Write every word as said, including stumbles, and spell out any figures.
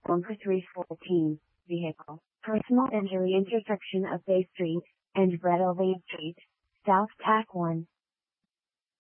Bunker three fourteen, vehicle, personal injury intersection of Bay Street and Breadalbane Street, South Tack one.